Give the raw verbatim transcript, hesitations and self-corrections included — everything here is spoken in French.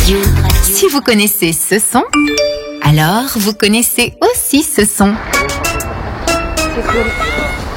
Radio. Si vous connaissez ce son, alors vous connaissez aussi ce son. C'est cool.